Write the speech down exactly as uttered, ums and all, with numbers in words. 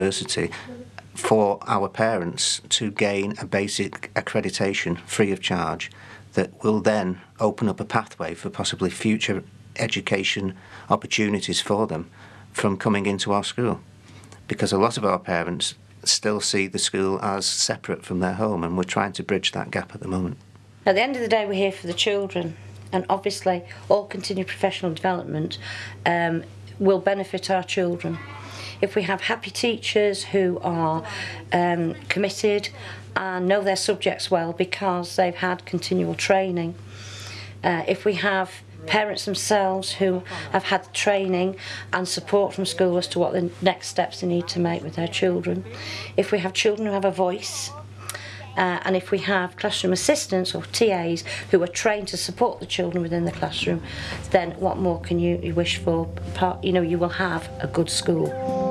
university for our parents to gain a basic accreditation free of charge that will then open up a pathway for possibly future education opportunities for them from coming into our school. Because a lot of our parents still see the school as separate from their home, and we're trying to bridge that gap at the moment. At the end of the day, we're here for the children, and obviously all continued professional development um, will benefit our children. If we have happy teachers who are um, committed and know their subjects well because they've had continual training, uh, if we have parents themselves who have had training and support from school as to what the next steps they need to make with their children, if we have children who have a voice, uh, and if we have classroom assistants or T As who are trained to support the children within the classroom, then what more can you, you wish for? Part, you know, you will have a good school.